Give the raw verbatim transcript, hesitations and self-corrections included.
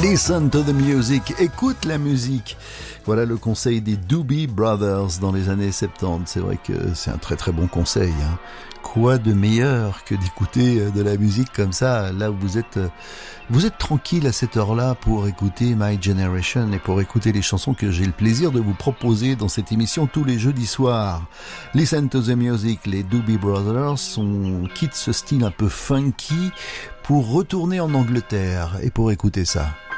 Listen to the music, écoute la musique. Voilà le conseil des Doobie Brothers dans les années soixante-dix. C'est vrai que c'est un très très bon conseil, hein. Quoi de meilleur que d'écouter de la musique comme ça, là où vous êtes, vous êtes tranquille à cette heure-là pour écouter My Generation et pour écouter les chansons que j'ai le plaisir de vous proposer dans cette émission tous les jeudis soirs. Listen to the music, les Doobie Brothers sont, quittent ce style un peu funky pour retourner en Angleterre et pour écouter ça.